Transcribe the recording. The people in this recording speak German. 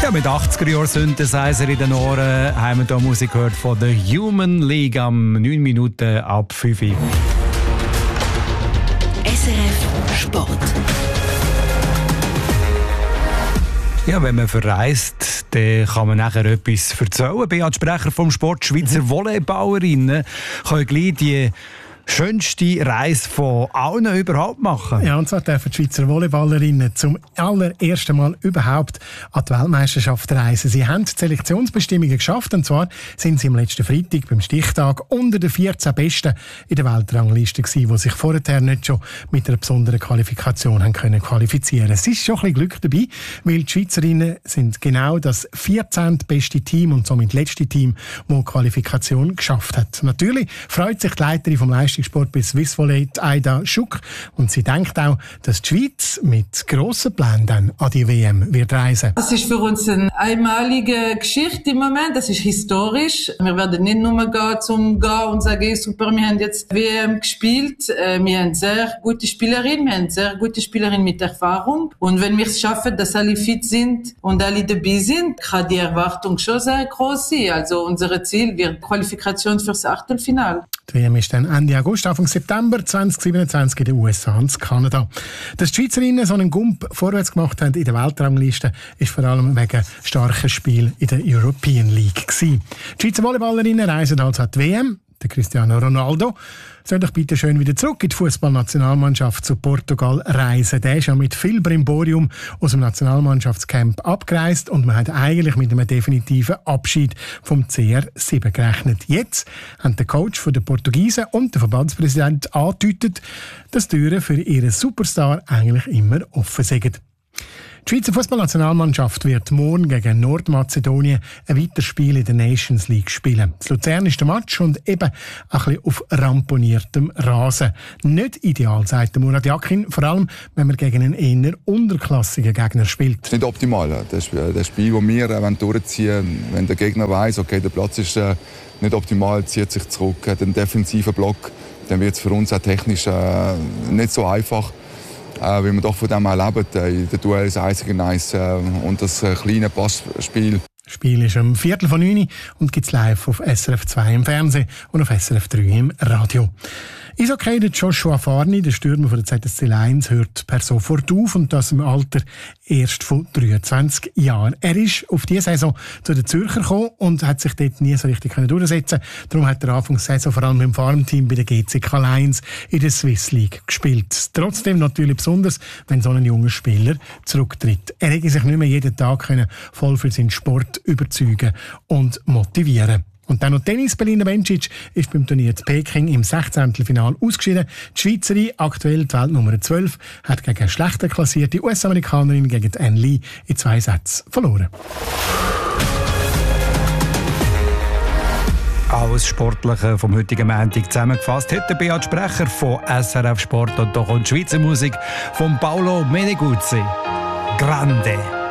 Ja, mit 80er-Jahr-Synthesizer in den Ohren haben wir hier Musik gehört von der Human League am 9 Minuten ab 5 Uhr. SRF Sport. Ja, wenn man verreist, dann kann man nachher etwas erzählen. Beat Sprecher vom Sport, Schweizer Volleyballerinnen können gleich die schönste Reise von allen überhaupt machen. Ja, und zwar dürfen die Schweizer Volleyballerinnen zum allerersten Mal überhaupt an die Weltmeisterschaft reisen. Sie haben die Selektionsbestimmungen geschafft, und zwar sind sie am letzten Freitag beim Stichtag unter den 14 Besten in der Weltrangliste gewesen, die sich vorher nicht schon mit einer besonderen Qualifikation haben können qualifizieren. Es ist schon ein bisschen Glück dabei, weil die Schweizerinnen sind genau das 14. beste Team und somit letzte Team, das die Qualifikation geschafft hat. Natürlich freut sich die Leiterin vom Leistungssport bei Swiss Volley, Aida Schuck, und sie denkt auch, dass die Schweiz mit grossen Plänen dann an die WM wird reisen. Das ist für uns eine einmalige Geschichte im Moment. Das ist historisch. Wir werden nicht nur gehen und sagen, super, wir haben jetzt WM gespielt. Wir haben sehr gute Spielerinnen, mit Erfahrung. Und wenn wir es schaffen, dass alle fit sind und alle dabei sind, kann die Erwartung schon sehr groß sein. Also unser Ziel wird Qualifikation fürs Achtelfinale. Die WM ist dann Ende August, Anfang September 2027 in den USA und Kanada. Dass die Schweizerinnen so einen Gump vorwärts gemacht haben in der Weltrangliste, ist vor allem wegen starken Spielen in der European League gewesen. Die Schweizer Volleyballerinnen reisen also an die WM. Der Cristiano Ronaldo soll doch bitte schön wieder zurück in die Fußballnationalmannschaft zu Portugal reisen. Der ist ja mit viel Brimborium aus dem Nationalmannschaftscamp abgereist und man hat eigentlich mit einem definitiven Abschied vom CR7 gerechnet. Jetzt haben der Coach der Portugiesen und der Verbandspräsident angedeutet, dass die Türen für ihren Superstar eigentlich immer offen sind. Die Schweizer Fußballnationalmannschaft wird morgen gegen Nordmazedonien ein weiteres Spiel in der Nations League spielen. Das Luzern ist der Match und eben ein bisschen auf ramponiertem Rasen. Nicht ideal, sagt Murat Yakin, vor allem wenn man gegen einen eher unterklassigen Gegner spielt. Das ist nicht optimal. Das Spiel, das wir durchziehen wollen, wenn der Gegner weiss, okay, der Platz ist nicht optimal, zieht sich zurück, hat einen defensiven Block, dann wird es für uns auch technisch nicht so einfach. Weil wir doch von dem auch leben, in den Duells 1-1 und das kleine Passspiel. Das Spiel ist um 8:45 und gibt es live auf SRF 2 im Fernsehen und auf SRF 3 im Radio. Eishockey, der Joshua Farni, der Stürmer von der ZSC Lions, hört per sofort auf und das im Alter erst von 23 Jahren. Er ist auf diese Saison zu den Zürcher gekommen und hat sich dort nie so richtig durchsetzen können. Darum hat er Anfang der Saison vor allem im Farmteam bei der GCK Lions in der Swiss League gespielt. Trotzdem natürlich besonders, wenn so ein junger Spieler zurücktritt. Er hätte sich nicht mehr jeden Tag voll für seinen Sport überzeugen und motivieren. Und dann noch Tennis. Belinda Bencic ist beim Turnier in Peking im 16. Finale ausgeschieden. Die Schweizerin, aktuell die Weltnummer 12, hat gegen eine schlechter klassierte US-Amerikanerin, gegen Ann Lee, in 2 Sätzen verloren. Alles Sportliche vom heutigen Montag zusammengefasst hat der Beat Sprecher von SRF Sport. Und hier kommt die Schweizer Musik von Paolo Meneguzzi. Grande.